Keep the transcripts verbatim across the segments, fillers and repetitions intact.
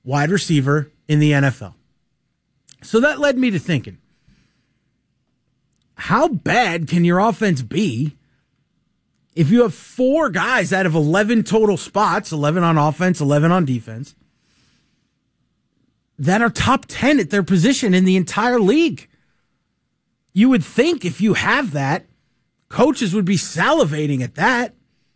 wide receiver in the N F L. So that led me to thinking, how bad can your offense be if you have four guys out of eleven total spots, eleven on offense, eleven on defense, that are top ten at their position in the entire league? You would think if you have that, coaches would be salivating at that.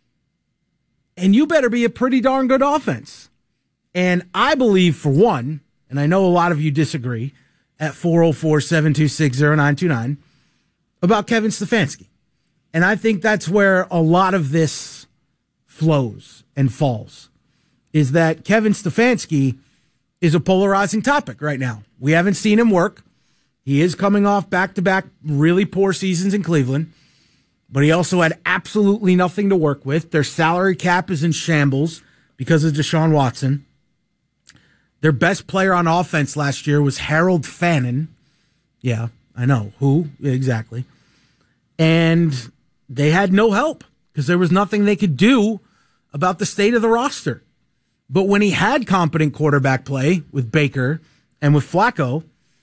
And you better be a pretty darn good offense. And I believe, for one, and I know a lot of you disagree, at four oh four, seven two six, oh nine two nine, about Kevin Stefanski. And I think that's where a lot of this flows and falls, is that Kevin Stefanski is a polarizing topic right now. We haven't seen him work. He is coming off back-to-back really poor seasons in Cleveland, but he also had absolutely nothing to work with. Their salary cap is in shambles because of Deshaun Watson. Their best player on offense last year was Harold Fannin. Yeah, I know. Who? Exactly. And they had no help because there was nothing they could do about the state of the roster. But when he had competent quarterback play with Baker and with Flacco,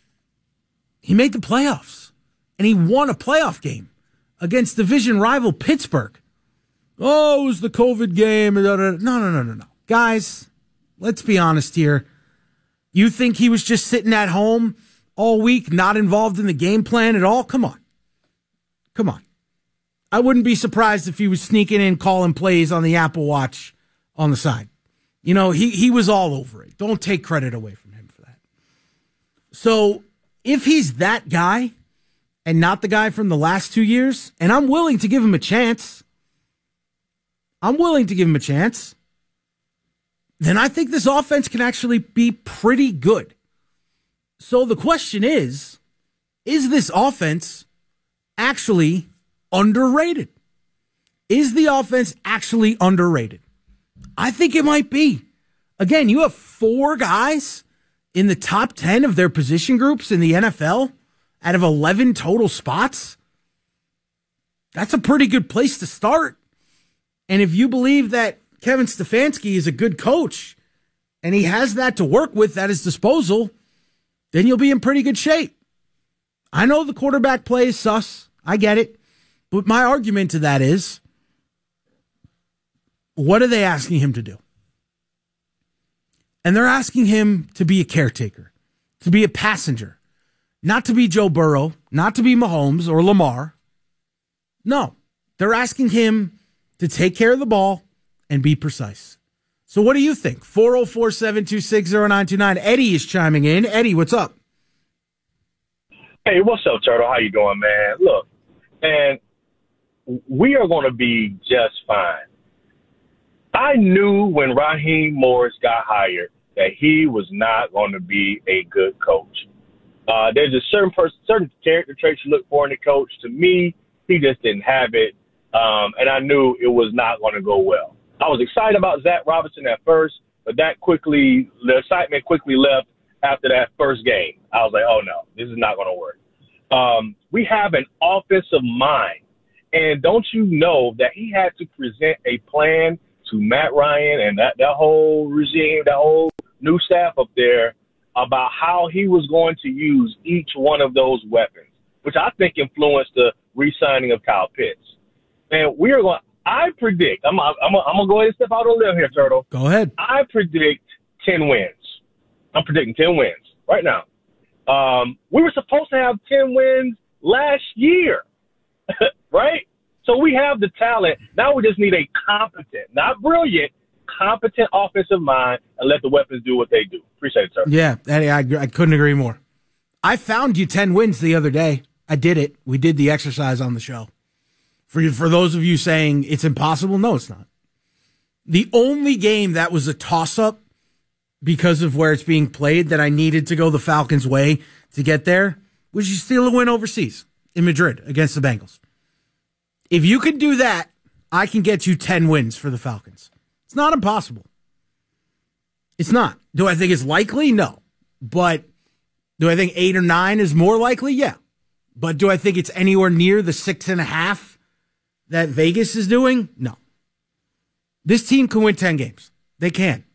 he made the playoffs. And he won a playoff game against division rival Pittsburgh. Oh, it was the COVID game. No, no, no, no, no, no. Guys, let's be honest here. You think he was just sitting at home all week, not involved in the game plan at all? Come on. Come on. I wouldn't be surprised if he was sneaking in, calling plays on the Apple Watch on the side. You know, he, he was all over it. Don't take credit away from him for that. So if he's that guy and not the guy from the last two years, and I'm willing to give him a chance, I'm willing to give him a chance, then I think this offense can actually be pretty good. So the question is, is this offense actually underrated? Is the offense actually underrated? I think it might be. Again, you have four guys in the top ten of their position groups in the N F L out of eleven total spots. That's a pretty good place to start. And if you believe that Kevin Stefanski is a good coach and he has that to work with at his disposal, then you'll be in pretty good shape. I know the quarterback play is sus. I get it. But my argument to that is, what are they asking him to do? And they're asking him to be a caretaker, to be a passenger, not to be Joe Burrow, not to be Mahomes or Lamar. No, they're asking him to take care of the ball and be precise. So what do you think? four oh four, seven two six, oh nine two nine. Eddie is chiming in. Eddie, what's up? Hey, what's up, Turtle? How you doing, man? Look, man, we are going to be just fine. I knew when Raheem Morris got hired that he was not going to be a good coach. Uh, there's a certain person, certain character traits you look for in a coach. To me, he just didn't have it, um, and I knew it was not going to go well. I was excited about Zach Robinson at first, but that quickly, the excitement quickly left after that first game. I was like, oh, no, this is not going to work. Um, we have an offensive mind, and don't you know that he had to present a plan to Matt Ryan and that, that whole regime, that whole new staff up there about how he was going to use each one of those weapons, which I think influenced the re-signing of Kyle Pitts. And we are going – I predict – I'm I'm I'm going to go ahead and step out on a limb here, Turtle. Go ahead. I predict ten wins. I'm predicting ten wins right now. Um, we were supposed to have ten wins last year, right? So we have the talent. Now we just need a competent, not brilliant, competent offensive mind and let the weapons do what they do. Appreciate it, sir. Yeah, Eddie, I, I couldn't agree more. I found you ten wins the other day. I did it. We did the exercise on the show. For you, for those of you saying it's impossible, no, it's not. The only game that was a toss-up because of where it's being played that I needed to go the Falcons' way to get there was you steal a win overseas in Madrid against the Bengals. If you can do that, I can get you ten wins for the Falcons. It's not impossible. It's not. Do I think it's likely? No. But do I think eight or nine is more likely? Yeah. But do I think it's anywhere near the six and a half that Vegas is doing? No. This team can win ten games. They can.